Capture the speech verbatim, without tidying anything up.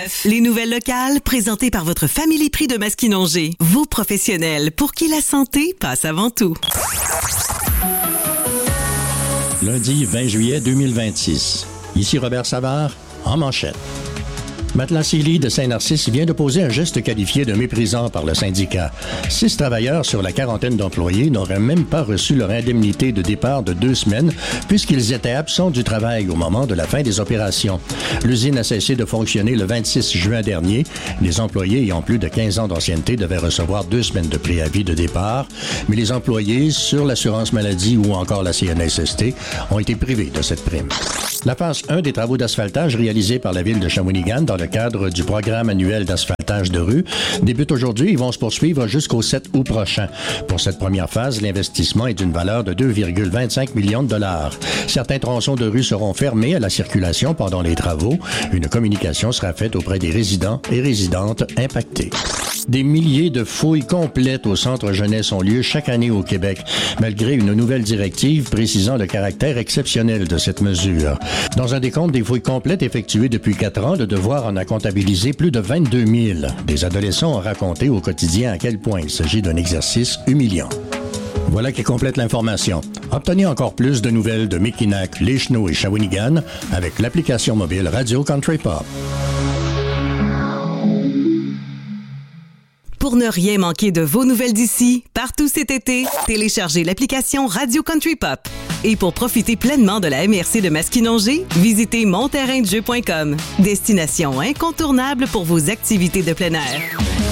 neuf. Les nouvelles locales présentées par votre Family Prix de Maskinongé. Vos professionnels pour qui la santé passe avant tout. Lundi vingt juillet deux mille vingt-six. Ici Robert Savard, en manchette. Matelas Sealy de Saint-Narcisse vient de poser un geste qualifié de méprisant par le syndicat. Six travailleurs sur la quarantaine d'employés n'auraient même pas reçu leur indemnité de départ de deux semaines puisqu'ils étaient absents du travail au moment de la fin des opérations. L'usine a cessé de fonctionner le vingt-six juin dernier. Les employés ayant plus de quinze ans d'ancienneté devaient recevoir deux semaines de préavis de départ, mais les employés sur l'assurance maladie ou encore la C N S S T ont été privés de cette prime. La phase un des travaux d'asphaltage réalisés par la ville de Shawinigan dans le cadre du programme annuel d'asphaltage de rue débute aujourd'hui et vont se poursuivre jusqu'au sept août prochain. Pour cette première phase, l'investissement est d'une valeur de deux virgule vingt-cinq millions de dollars. Certains tronçons de rue seront fermés à la circulation pendant les travaux. Une communication sera faite auprès des résidents et résidentes impactés. Des milliers de fouilles complètes au centre jeunesse ont lieu chaque année au Québec, malgré une nouvelle directive précisant le caractère exceptionnel de cette mesure. Dans un décompte des fouilles complètes effectuées depuis quatre ans, le devoir en a comptabilisé plus de vingt-deux mille. Des adolescents ont raconté au quotidien à quel point il s'agit d'un exercice humiliant. Voilà qui complète l'information. Obtenez encore plus de nouvelles de Mekinac, Les Chenaux et Shawinigan avec l'application mobile Radio Country Pop. Pour ne rien manquer de vos nouvelles d'ici, partout cet été, téléchargez l'application Radio Country Pop. Et pour profiter pleinement de la M R C de Maskinongé, visitez mon terrain de jeu point com. Destination incontournable pour vos activités de plein air.